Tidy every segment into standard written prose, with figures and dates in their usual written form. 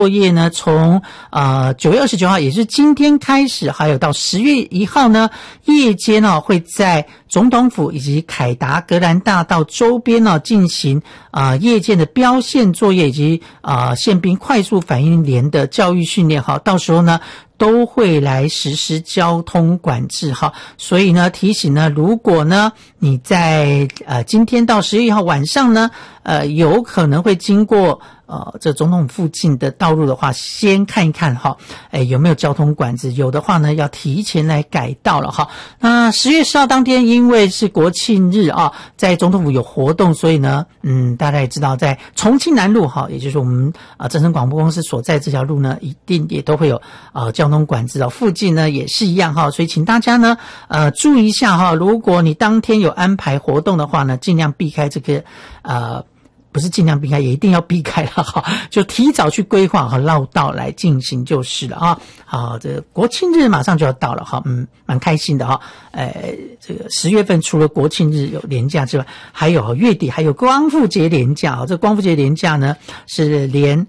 作业呢，从9月29号，也就是今天开始，还有到10月1号呢，夜间呢会在总统府以及凯达格兰大道周边呢进行夜间的标线作业以及宪兵快速反应连的教育训练。好，到时候呢都会来实施交通管制。好，所以呢提醒呢，如果呢你在今天到10月1号晚上呢有可能会经过这总统附近的道路的话，先看一看哈，有没有交通管制，有的话呢要提前来改道了哈。那10月10号当天，因为是国庆日啊，在总统府有活动，所以呢大家也知道，在重庆南路哈，也就是我们正声广播公司所在这条路呢，一定也都会有交通管制附近呢也是一样哈，所以请大家呢注意一下哈，如果你当天有安排活动的话呢，尽量避开这个不是尽量避开，也一定要避开了哈，就提早去规划和绕道来进行就是了啊。好，这个国庆日马上就要到了哈，蛮开心的哈。这个10月份除了国庆日有连假之外，还有月底还有光复节连假啊。这光复节连假呢是连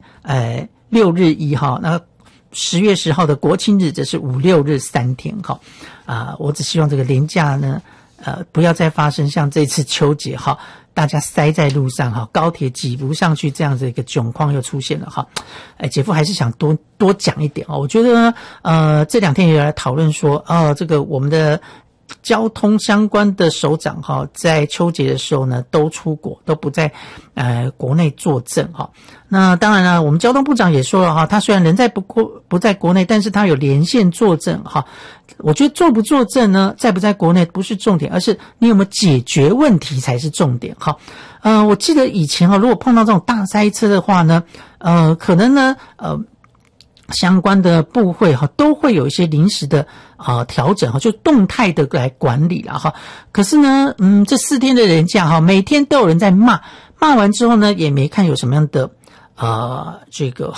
6日1号，那10月10号的国庆日则是5、6日3天哈。我只希望这个连假呢不要再发生像这次秋节哈，大家塞在路上哈，高铁挤不上去这样子一个窘况又出现了哈。姐夫还是想多讲一点哦。我觉得这2天也有来讨论说这个我们的交通相关的首长哈，在秋节的时候呢都出国，都不在国内坐镇哈。那当然了，我们交通部长也说了哈，他虽然人不在国内，但是他有连线坐镇哈。我觉得坐不坐镇呢，在不在国内不是重点，而是你有没有解决问题才是重点哈。我记得以前如果碰到这种大塞车的话呢，可能呢相关的部会都会有一些临时的调整就动态的来管理了哈。可是呢这4天的连假每天都有人在骂完之后呢，也没看有什么样的这个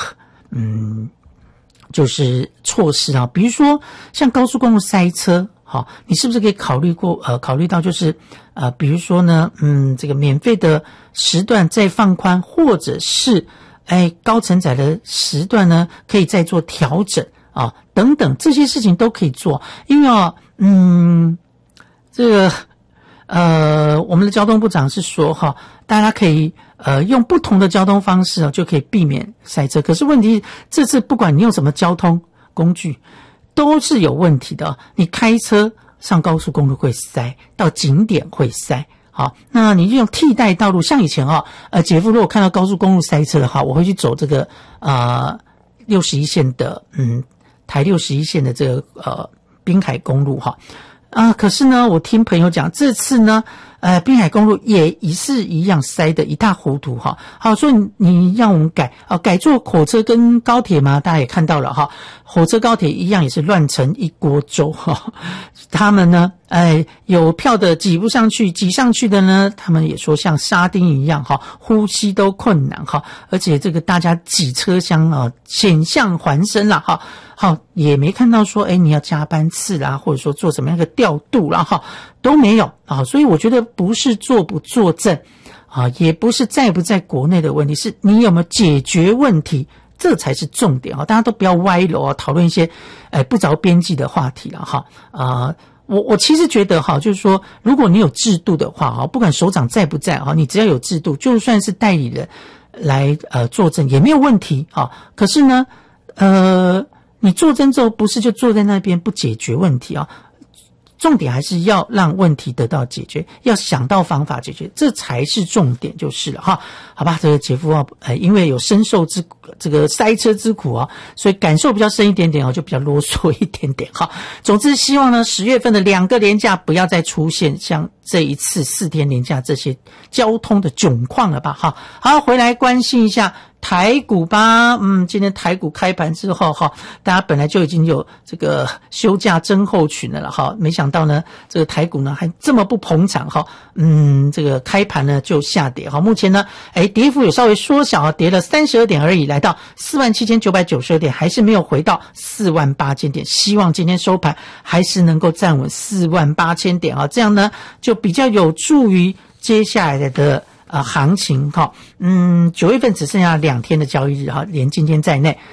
就是措施比如说像高速公路塞车你是不是可以考虑到就是比如说呢这个免费的时段再放宽，或者是高承载的时段呢可以再做调整等等，这些事情都可以做。因为这个我们的交通部长是说大家可以用不同的交通方式就可以避免塞车。可是问题，这次不管你用什么交通工具都是有问题的。你开车上高速公路会塞，到景点会塞。好，那你用替代道路，像以前姐夫如果看到高速公路塞车的话，我会去走这个61线的台61线的这个滨海公路可是呢我听朋友讲，这次呢滨海公路也是一样塞得一塌糊涂好，所以你让我们改坐火车跟高铁吗？大家也看到了火车高铁一样也是乱成一锅粥他们呢有票的挤不上去，挤上去的呢他们也说像沙丁一样呼吸都困难而且这个大家挤车厢险象环生啦也没看到说你要加班次啦，或者说做什么样的调度啦都没有所以我觉得不是坐不坐镇也不是在不在国内的问题，是你有没有解决问题，这才是重点大家都不要歪楼讨论一些不着边际的话题了我其实觉得就是说，如果你有制度的话不管首长在不在你只要有制度，就算是代理人来坐镇也没有问题可是呢你坐镇之后不是就坐在那边不解决问题重点还是要让问题得到解决，要想到方法解决，这才是重点就是了好吧，这个姐夫因为有深受这个塞车之苦所以感受比较深一点点就比较啰嗦一点点总之希望呢10月份的2个连假不要再出现像这一次4天连假这些交通的窘况了吧好，回来关心一下台股吧。今天台股开盘之后大家本来就已经有这个休假症候群了没想到呢这个台股呢还这么不捧场这个开盘呢就下跌目前呢跌幅有稍微缩小跌了32点而已，来到47,992点，还是没有回到48,000点，希望今天收盘还是能够站稳48,000点这样呢就比较有助于接下来的行情哈，9月份只剩下2天的交易日哈，连今天在内，